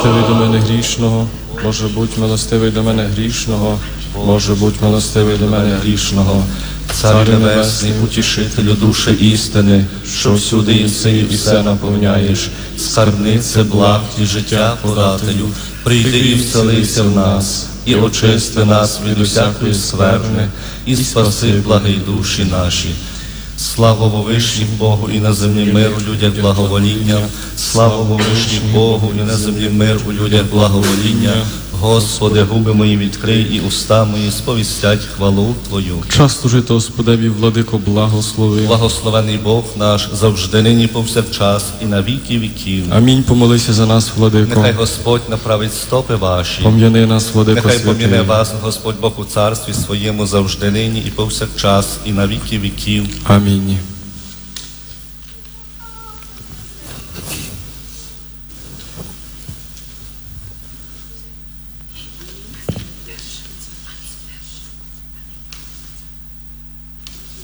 милостивий до мене грішного. Боже, будь милостивий до мене грішного. Боже, будь милостивий до мене грішного. Царю небесний, утішителю душі істини, що всюди єси і все наповняєш, скарбнице благ і життя подателю, прийди і вселися в нас, і очисти нас від усякої скверни, і спаси благі душі наші. Слава Вовишнім Богу і на землі мир у людях благовоління, слава Вовишнім Богу і на землі мир у людях благовоління. Господи, губи мої відкрий і уста мої сповістять хвалу Твою. Час служити Господеві, владико, благослови. Благословений Бог наш, завжди нині повсякчас і на віки віків. Амінь, помолися за нас, владико. Нехай Господь направить стопи ваші. Пом'яни нас, владико Нехай святий. пом'яне вас Господь Бог у царстві своєму завжди нині і повсякчас і на віки віків. Амінь.